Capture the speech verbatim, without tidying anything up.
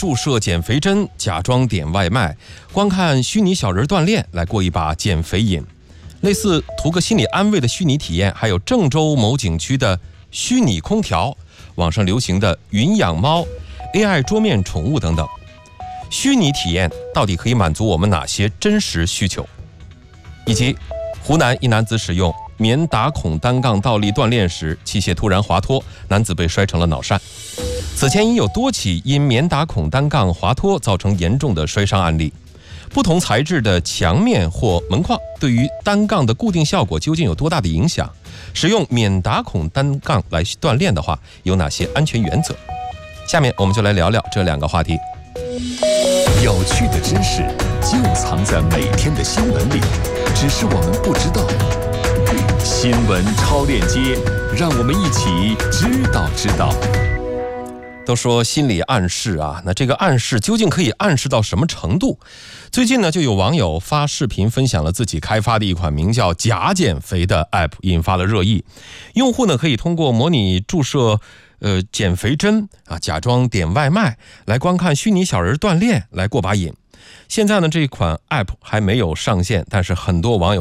注射减肥针，假装点外卖，观看虚拟小人锻炼，来过一把减肥瘾。类似图个心理安慰的虚拟体验，还有郑州某景区的虚拟空调，网上流行的云养猫、A I 桌面宠物等等。虚拟体验到底可以满足我们哪些真实需求？以及湖南一男子使用免打孔单杠倒立锻炼时，器械突然滑脱，男子被摔成了脑疝。此前已有多起因免打孔单杠滑脱造成严重的摔伤案例。不同材质的墙面或门框对于单杠的固定效果究竟有多大的影响？使用免打孔单杠来锻炼的话，有哪些安全原则？下面我们就来聊聊这两个话题。 有趣的知识就藏在每天的新闻里，只是我们不知道。新闻超链接，让我们一起知道知道。 都说心理暗示啊，那这个暗示究竟可以暗示到什么程度？最近呢，就有网友发视频分享了自己开发的一款名叫假减肥的 app， 引发了热议。用户呢可以通过模拟注射呃减肥针啊，假装点外卖，来观看虚拟小人锻炼，来过把瘾。现在呢，这款 app 还没有上线，但是很多网友